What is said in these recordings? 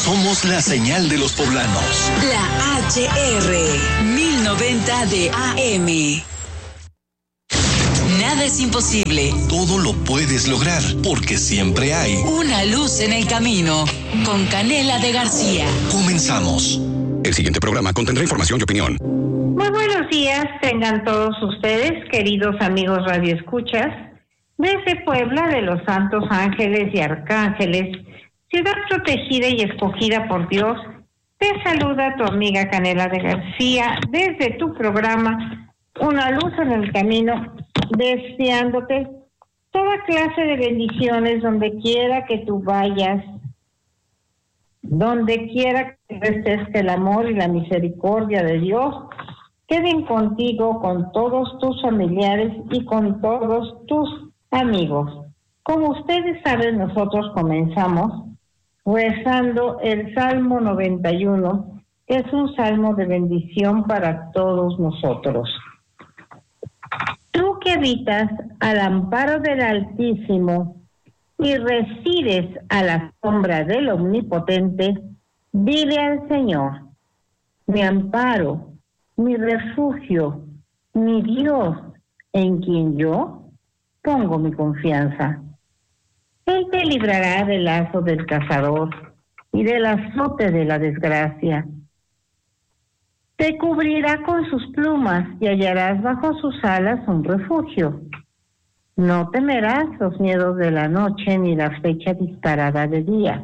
Somos la señal de los poblanos. La HR 1090 de AM. Nada es imposible. Todo lo puedes lograr, porque siempre hay una luz en el camino. Con Canela de García. Comenzamos. El siguiente programa contendrá información y opinión. Muy buenos días, tengan todos ustedes, queridos amigos radioescuchas. Desde Puebla, de los Santos Ángeles y Arcángeles, ciudad protegida y escogida por Dios, te saluda tu amiga Canela de García desde tu programa Una Luz en el Camino, deseándote toda clase de bendiciones donde quiera que tú vayas, donde quiera que estés, que el amor y la misericordia de Dios queden contigo, con todos tus familiares y con todos tus amigos. Como ustedes saben, nosotros comenzamos rezando el Salmo 91, que es un salmo de bendición para todos nosotros. Tú que habitas al amparo del Altísimo y resides a la sombra del Omnipotente, dile al Señor: mi amparo, mi refugio, mi Dios, en quien yo pongo mi confianza. Él te librará del lazo del cazador y del azote de la desgracia. Te cubrirá con sus plumas y hallarás bajo sus alas un refugio. No temerás los miedos de la noche, ni la flecha disparada de día,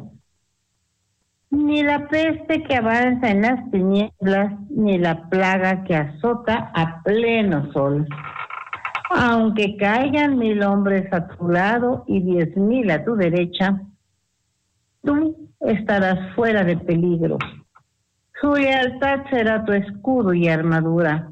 ni la peste que avanza en las tinieblas, ni la plaga que azota a pleno sol. Aunque caigan 1000 hombres a tu lado y 10,000 a tu derecha, tú estarás fuera de peligro. Su lealtad será tu escudo y armadura.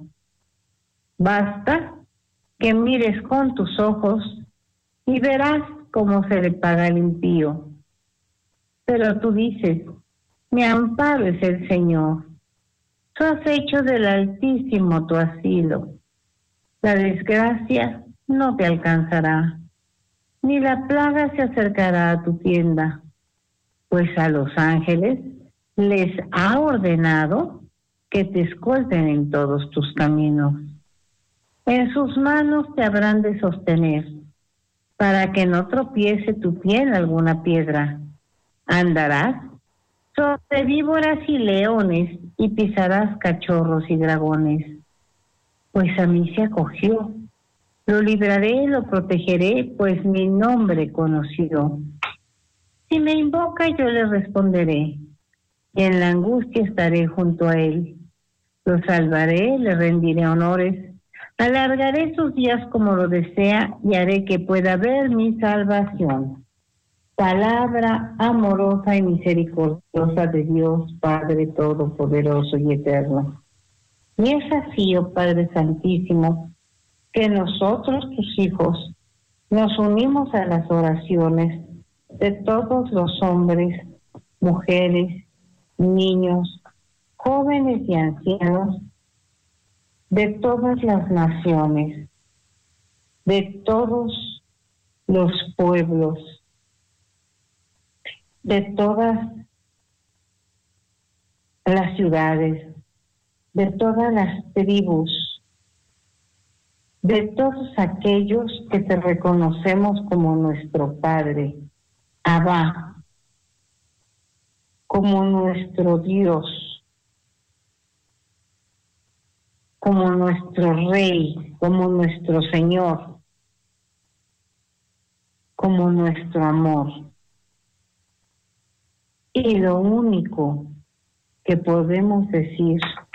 Basta que mires con tus ojos y verás cómo se le paga al impío. Pero tú dices: mi amparo es el Señor. Tú has hecho del Altísimo tu asilo. La desgracia no te alcanzará, ni la plaga se acercará a tu tienda, pues a los ángeles les ha ordenado que te escolten en todos tus caminos. En sus manos te habrán de sostener, para que no tropiece tu pie en alguna piedra. Andarás sobre víboras y leones, y pisarás cachorros y dragones. Pues a mí se acogió. Lo libraré, lo protegeré, pues mi nombre conoció. Si me invoca, yo le responderé, y en la angustia estaré junto a él. Lo salvaré, le rendiré honores, alargaré sus días como lo desea, y haré que pueda ver mi salvación. Palabra amorosa y misericordiosa de Dios Padre Todopoderoso y Eterno. Y es así, oh Padre Santísimo, que nosotros, tus hijos, nos unimos a las oraciones de todos los hombres, mujeres, niños, jóvenes y ancianos, de todas las naciones, de todos los pueblos, de todas las ciudades, de todas las tribus, de todos aquellos que te reconocemos como nuestro Padre, Abba, como nuestro Dios, como nuestro Rey, como nuestro Señor, como nuestro amor. Y lo único que podemos decir,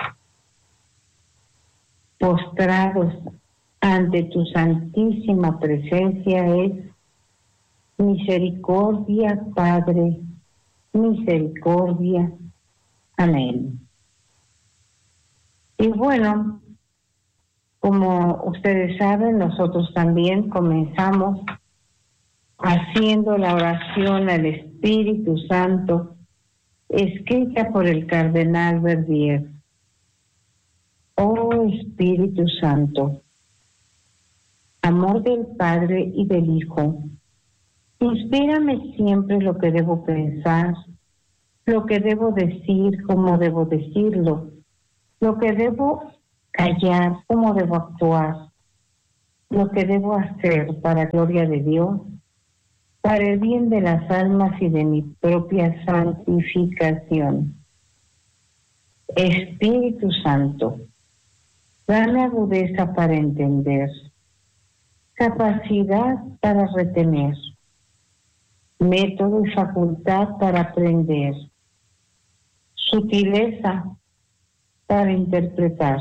postrados ante tu santísima presencia, es: misericordia, Padre, misericordia. Amén. Y bueno, como ustedes saben, nosotros también comenzamos haciendo la oración al Espíritu Santo, escrita por el cardenal Verdier. Oh Espíritu Santo, amor del Padre y del Hijo, inspírame siempre lo que debo pensar, lo que debo decir, cómo debo decirlo, lo que debo callar, cómo debo actuar, lo que debo hacer para gloria de Dios, para el bien de las almas y de mi propia santificación. Espíritu Santo, dame agudeza para entender, capacidad para retener, método y facultad para aprender, sutileza para interpretar,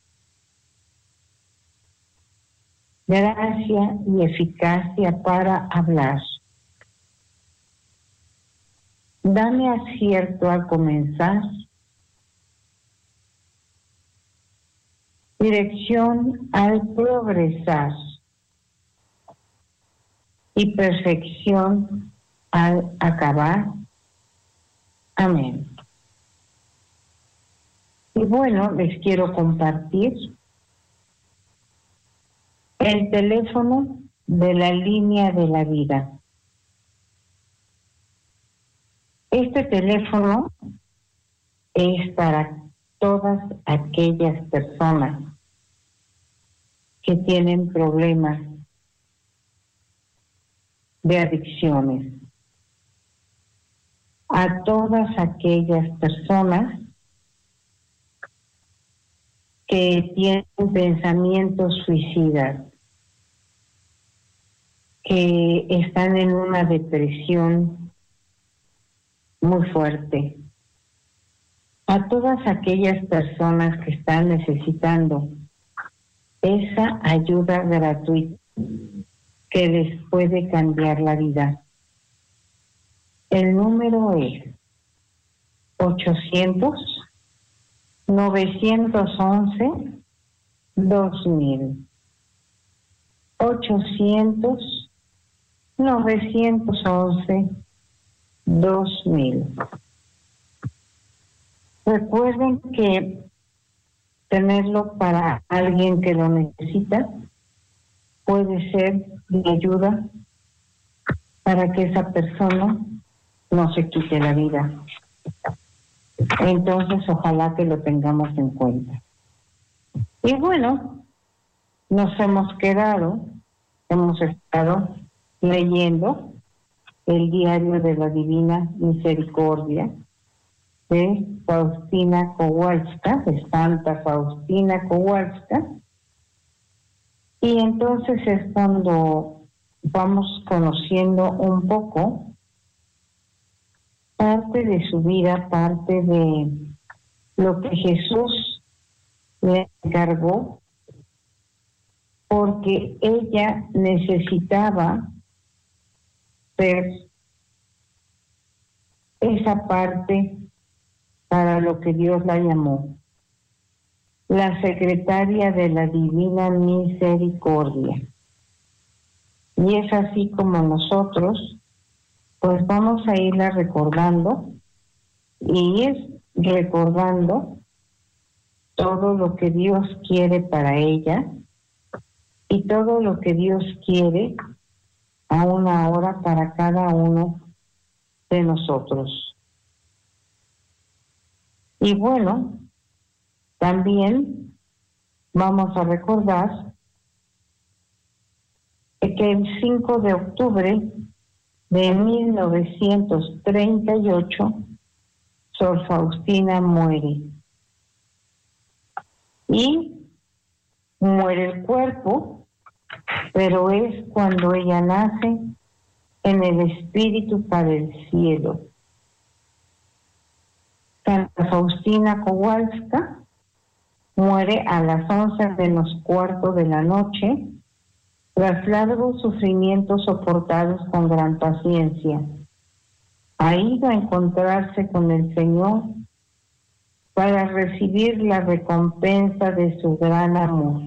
gracia y eficacia para hablar. Dame acierto al comenzar, dirección al progresar y perfección al acabar. Amén. Y bueno, les quiero compartir el teléfono de la línea de la vida. Este teléfono es para todas aquellas personas que tienen problemas de adicciones, a todas aquellas personas que tienen pensamientos suicidas, que están en una depresión muy fuerte, a todas aquellas personas que están necesitando esa ayuda gratuita que les puede cambiar la vida. El número es 800-911-2000. 800-911-2000. Recuerden que tenerlo para alguien que lo necesita puede ser de ayuda para que esa persona no se quite la vida. Entonces, ojalá que lo tengamos en cuenta. Y bueno, hemos estado leyendo el diario de la Divina Misericordia de Faustina Kowalska, de Santa Faustina Kowalska, y entonces es cuando vamos conociendo un poco parte de su vida, parte de lo que Jesús le encargó, porque ella necesitaba ser esa parte para lo que Dios la llamó, la secretaria de la Divina Misericordia. Y es así como nosotros, pues vamos a irla recordando, y es recordando todo lo que Dios quiere para ella y todo lo que Dios quiere aún ahora para cada uno de nosotros. Y bueno, también vamos a recordar que el 5 de octubre de 1938, Sor Faustina muere. Y muere el cuerpo, pero es cuando ella nace en el espíritu para el cielo. Santa Faustina Kowalska muere a las 11:15 de la noche, tras largos sufrimientos soportados con gran paciencia. Ha ido a encontrarse con el Señor para recibir la recompensa de su gran amor.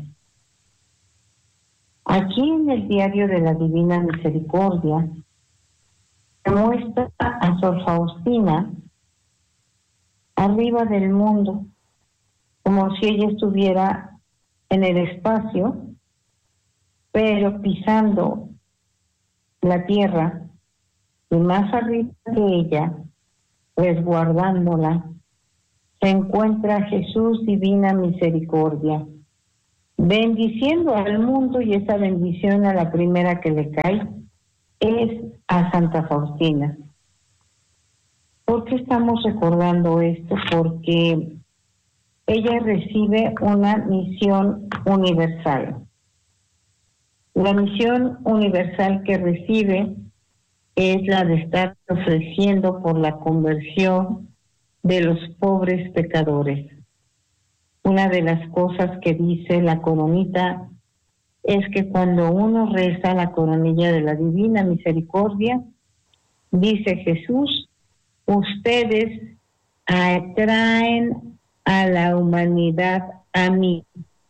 Aquí en el diario de la Divina Misericordia se muestra a Sor Faustina arriba del mundo, como si ella estuviera en el espacio, pero pisando la tierra, y más arriba que ella, resguardándola, se encuentra Jesús Divina Misericordia, bendiciendo al mundo, y esa bendición a la primera que le cae es a Santa Faustina. ¿Por qué estamos recordando esto? Porque ella recibe una misión universal. La misión universal que recibe es la de estar ofreciendo por la conversión de los pobres pecadores. Una de las cosas que dice la coronita es que cuando uno reza la coronilla de la Divina Misericordia, dice Jesús, ustedes atraen a la humanidad a mí.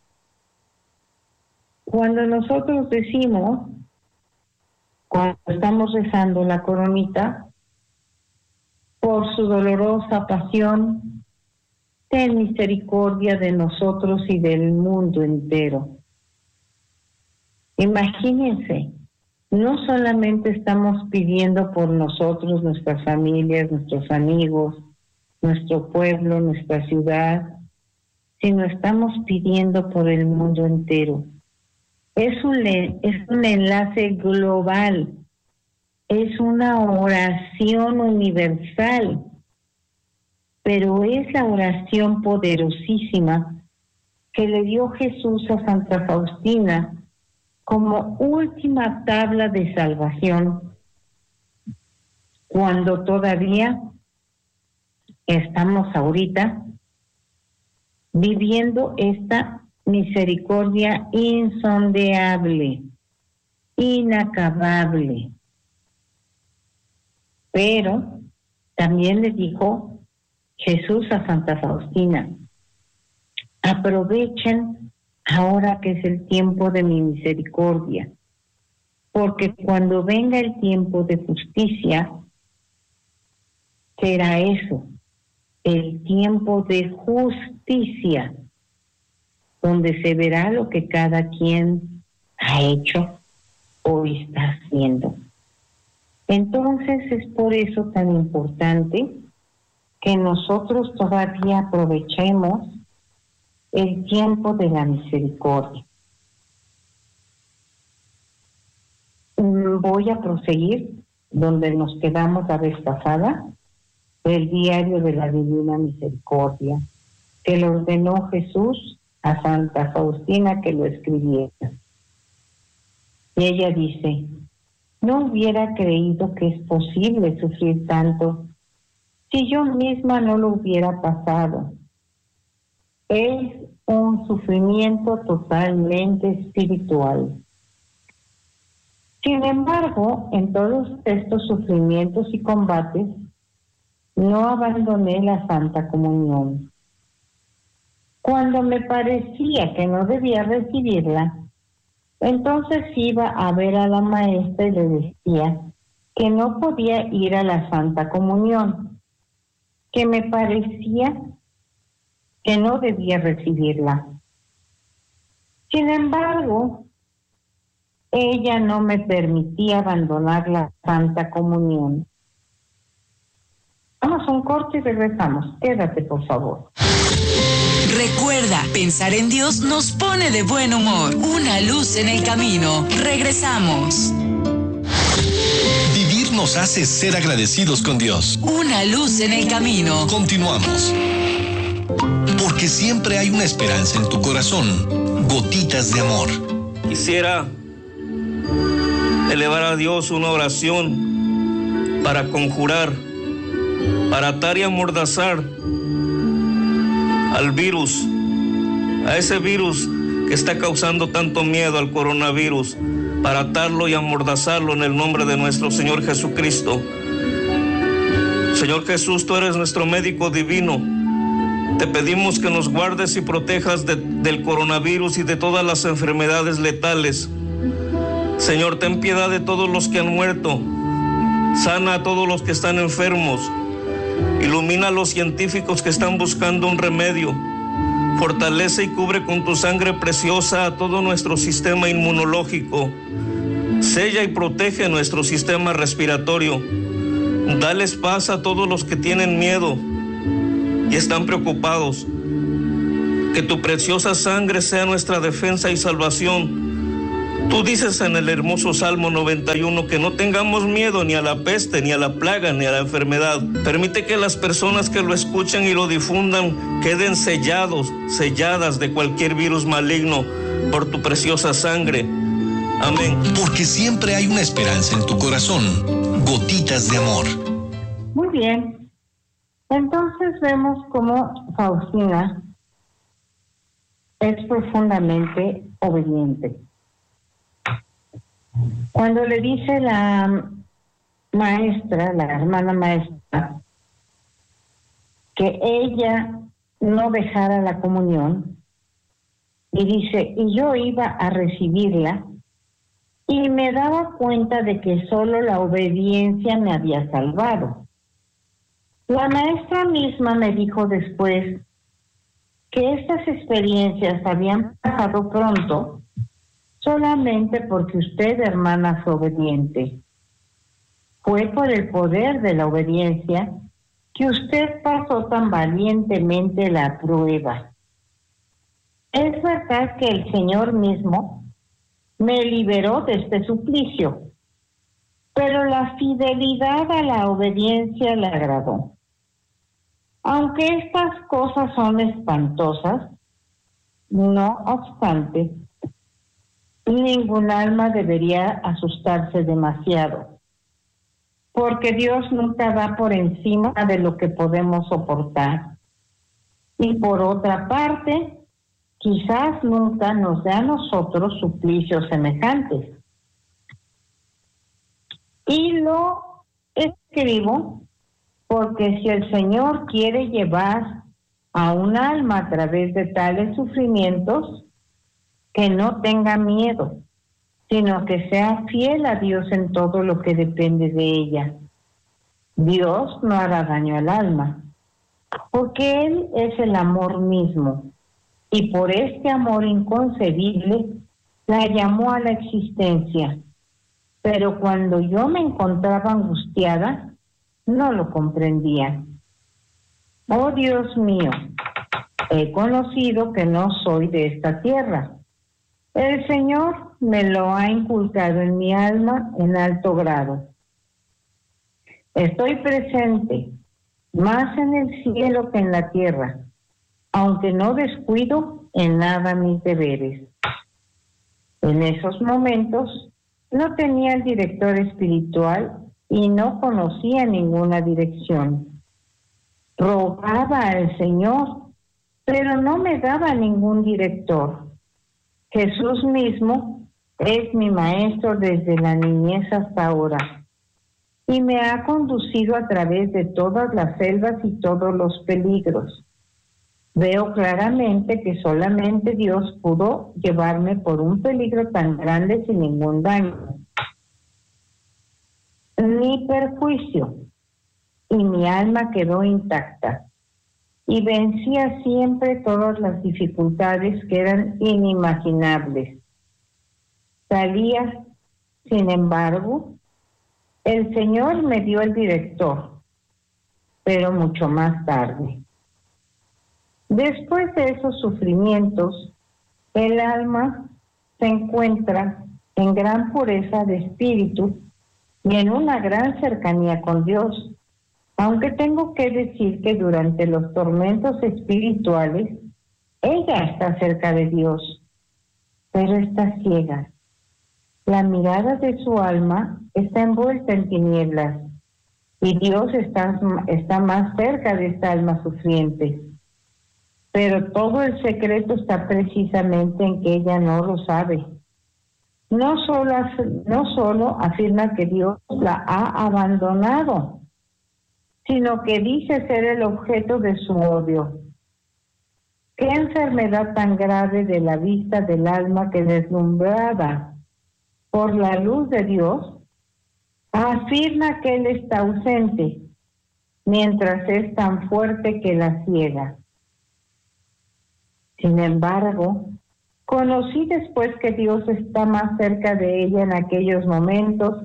Cuando nosotros decimos, cuando estamos rezando la coronita, por su dolorosa pasión, ten misericordia de nosotros y del mundo entero. Imagínense, no solamente estamos pidiendo por nosotros, nuestras familias, nuestros amigos, nuestro pueblo, nuestra ciudad, sino estamos pidiendo por el mundo entero. Es un enlace global, es una oración universal, pero es la oración poderosísima que le dio Jesús a Santa Faustina como última tabla de salvación, cuando todavía estamos ahorita viviendo esta misericordia insondeable, inacabable. Pero también le dijo Jesús a Santa Faustina, aprovechen ahora que es el tiempo de mi misericordia, porque cuando venga el tiempo de justicia, será eso, el tiempo de justicia, donde se verá lo que cada quien ha hecho o está haciendo. Entonces es por eso tan importante que nosotros todavía aprovechemos el tiempo de la misericordia. Voy a proseguir donde nos quedamos la vez pasada, el diario de la Divina Misericordia, que le ordenó Jesús a Santa Faustina que lo escribiera. Y ella dice, no hubiera creído que es posible sufrir tanto si yo misma no lo hubiera pasado. Es un sufrimiento totalmente espiritual. Sin embargo, en todos estos sufrimientos y combates, no abandoné la Santa Comunión. Cuando me parecía que no debía recibirla, entonces iba a ver a la maestra y le decía que no podía ir a la Santa Comunión, que me parecía que no debía recibirla. Sin embargo, ella no me permitía abandonar la Santa Comunión. Vamos a un corte y regresamos. Quédate, por favor. Recuerda, pensar en Dios nos pone de buen humor. Una luz en el camino. Regresamos. Vivir nos hace ser agradecidos con Dios. Una luz en el camino. Continuamos. Porque siempre hay una esperanza en tu corazón. Gotitas de amor. Quisiera elevar a Dios una oración para conjurar, para atar y amordazar al virus, a ese virus que está causando tanto miedo, al coronavirus, para atarlo y amordazarlo en el nombre de nuestro Señor Jesucristo. Señor Jesús, tú eres nuestro médico divino. Te pedimos que nos guardes y protejas del coronavirus y de todas las enfermedades letales. Señor, ten piedad de todos los que han muerto. Sana a todos los que están enfermos. Ilumina a los científicos que están buscando un remedio. Fortalece y cubre con tu sangre preciosa a todo nuestro sistema inmunológico. Sella y protege nuestro sistema respiratorio. Dales paz a todos los que tienen miedo y están preocupados. Que tu preciosa sangre sea nuestra defensa y salvación. Tú dices en el hermoso Salmo 91 que no tengamos miedo ni a la peste, ni a la plaga, ni a la enfermedad. Permite que las personas que lo escuchen y lo difundan queden selladas de cualquier virus maligno por tu preciosa sangre. Amén. Porque siempre hay una esperanza en tu corazón. Gotitas de amor. Muy bien. Entonces vemos cómo Faustina es profundamente obediente. Cuando le dice la maestra, la hermana maestra, que ella no dejara la comunión, y dice, y yo iba a recibirla, y me daba cuenta de que solo la obediencia me había salvado. La maestra misma me dijo después que estas experiencias habían pasado pronto solamente porque usted, hermana, fue obediente. Fue por el poder de la obediencia que usted pasó tan valientemente la prueba. Es verdad que el Señor mismo me liberó de este suplicio, pero la fidelidad a la obediencia le agradó. Aunque estas cosas son espantosas, no obstante, ningún alma debería asustarse demasiado, porque Dios nunca va por encima de lo que podemos soportar. Y por otra parte, quizás nunca nos dé a nosotros suplicios semejantes. Y lo escribo porque si el Señor quiere llevar a un alma a través de tales sufrimientos, que no tenga miedo, sino que sea fiel a Dios en todo lo que depende de ella. Dios no hará daño al alma, porque Él es el amor mismo, y por este amor inconcebible la llamó a la existencia. Pero cuando yo me encontraba angustiada, no lo comprendía. Oh Dios mío, he conocido que no soy de esta tierra. El Señor me lo ha inculcado en mi alma en alto grado. Estoy presente más en el cielo que en la tierra, aunque no descuido en nada mis deberes. En esos momentos no tenía el director espiritual y no conocía ninguna dirección. Rogaba al Señor, pero no me daba ningún director. Jesús mismo es mi maestro desde la niñez hasta ahora y me ha conducido a través de todas las selvas y todos los peligros. Veo claramente que solamente Dios pudo llevarme por un peligro tan grande sin ningún daño ni perjuicio, y mi alma quedó intacta y vencía siempre todas las dificultades que eran inimaginables. Salía, sin embargo, el Señor me dio el director, pero mucho más tarde. Después de esos sufrimientos, el alma se encuentra en gran pureza de espíritu y en una gran cercanía con Dios, aunque tengo que decir que durante los tormentos espirituales, ella está cerca de Dios, pero está ciega. La mirada de su alma está envuelta en tinieblas y Dios está más cerca de esta alma sufriente. Pero todo el secreto está precisamente en que ella no lo sabe. No solo afirma que Dios la ha abandonado, sino que dice ser el objeto de su odio. ¿Qué enfermedad tan grave de la vista del alma que, deslumbrada por la luz de Dios, afirma que Él está ausente, mientras es tan fuerte que la ciega? Sin embargo, conocí después que Dios está más cerca de ella en aquellos momentos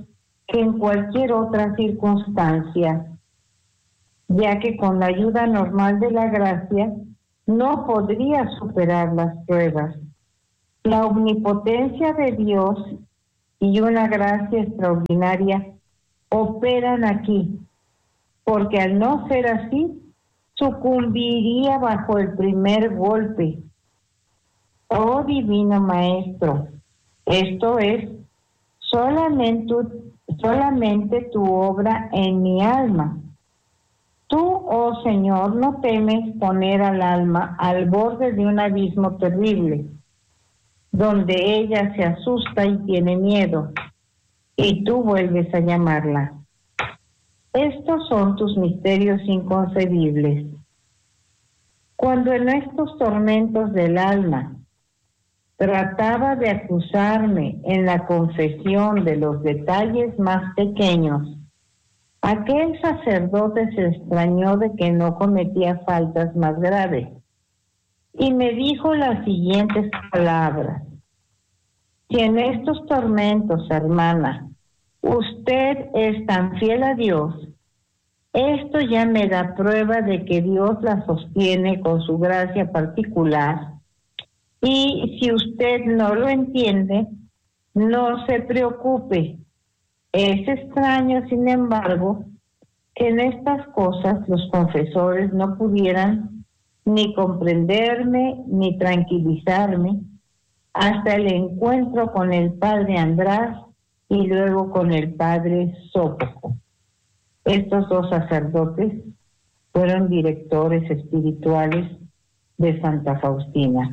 que en cualquier otra circunstancia, ya que con la ayuda normal de la gracia no podría superar las pruebas. La omnipotencia de Dios y una gracia extraordinaria operan aquí, porque al no ser así, sucumbiría bajo el primer golpe. Oh Divino Maestro, esto es solamente tu obra en mi alma. Tú, oh Señor, no temes poner al alma al borde de un abismo terrible, donde ella se asusta y tiene miedo, y tú vuelves a llamarla. Estos son tus misterios inconcebibles. Cuando en estos tormentos del alma trataba de acusarme en la confesión de los detalles más pequeños, aquel sacerdote se extrañó de que no cometía faltas más graves y me dijo las siguientes palabras: si en estos tormentos, hermana, usted es tan fiel a Dios, esto ya me da prueba de que Dios la sostiene con su gracia particular. Y si usted no lo entiende, no se preocupe. Es extraño, sin embargo, que en estas cosas los confesores no pudieran ni comprenderme ni tranquilizarme hasta el encuentro con el padre András y luego con el padre Sópoco. Estos dos sacerdotes fueron directores espirituales de Santa Faustina.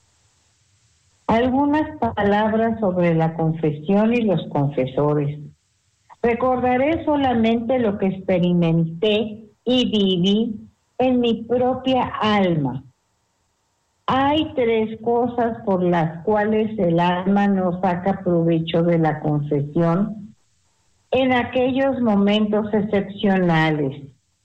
Algunas palabras sobre la confesión y los confesores. Recordaré solamente lo que experimenté y viví en mi propia alma. Hay 3 cosas por las cuales el alma no saca provecho de la confesión en aquellos momentos excepcionales.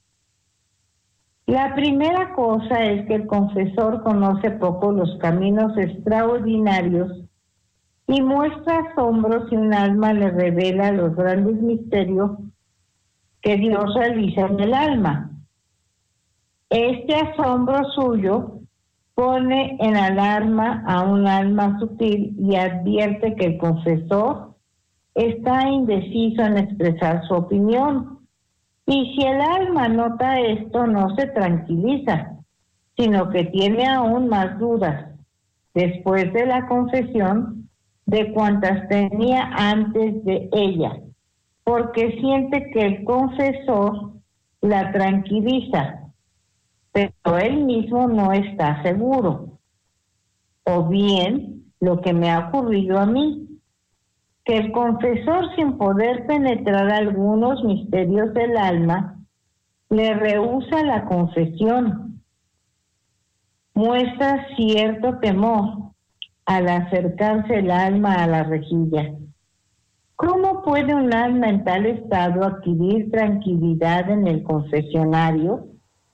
La primera cosa es que el confesor conoce poco los caminos extraordinarios y muestra asombro si un alma le revela los grandes misterios que Dios realiza en el alma. Este asombro suyo pone en alarma a un alma sutil y advierte que el confesor está indeciso en expresar su opinión. Y si el alma nota esto, no se tranquiliza, sino que tiene aún más dudas después de la confesión de cuantas tenía antes de ella, porque siente que el confesor la tranquiliza, pero él mismo no está seguro. O bien, lo que me ha ocurrido a mí, que el confesor, sin poder penetrar algunos misterios del alma, le rehúsa la confesión. Muestra cierto temor al acercarse el alma a la rejilla. ¿Cómo puede un alma en tal estado adquirir tranquilidad en el confesionario,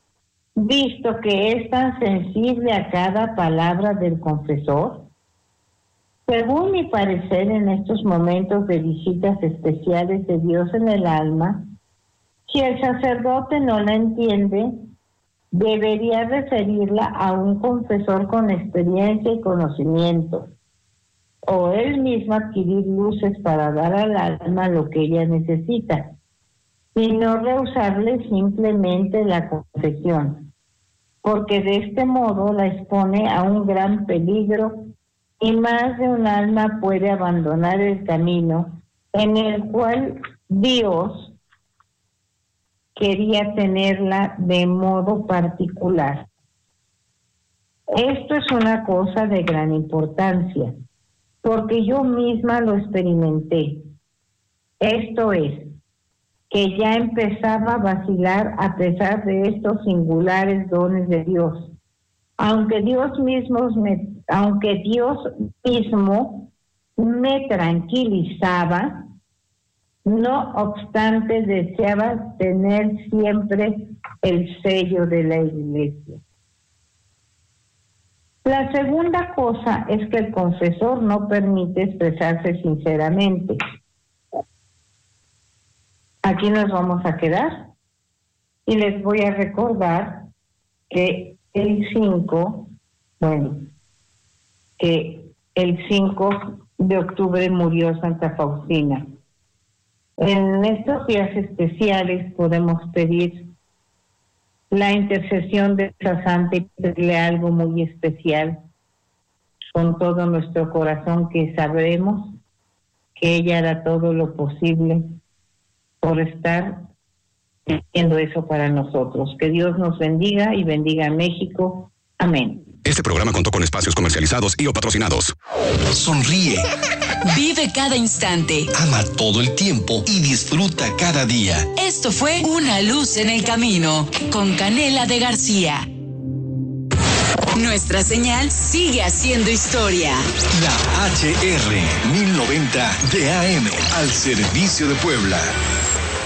visto que es tan sensible a cada palabra del confesor? Según mi parecer, en estos momentos de visitas especiales de Dios en el alma, si el sacerdote no la entiende, debería referirla a un confesor con experiencia y conocimiento, o él mismo adquirir luces para dar al alma lo que ella necesita, y no rehusarle simplemente la confesión, porque de este modo la expone a un gran peligro y más de un alma puede abandonar el camino en el cual Dios quería tenerla de modo particular. Esto es una cosa de gran importancia, porque yo misma lo experimenté. Esto es, que ya empezaba a vacilar a pesar de estos singulares dones de Dios, aunque Dios mismo me tranquilizaba. No obstante, deseaba tener siempre el sello de la Iglesia. La segunda cosa es que el confesor no permite expresarse sinceramente. aquí nos vamos a quedar. Y les voy a recordar que el 5 de octubre murió Santa Faustina. En estos días especiales podemos pedir la intercesión de esa santa y pedirle algo muy especial con todo nuestro corazón, que sabremos que ella hará todo lo posible por estar haciendo eso para nosotros. Que Dios nos bendiga y bendiga a México. Amén. Este programa contó con espacios comercializados y o patrocinados. Sonríe, Vive cada instante. ama todo el tiempo y disfruta cada día. Esto fue Una luz en el camino con Canela de García. Nuestra señal sigue haciendo historia. La HR 1090 de AM al servicio de Puebla.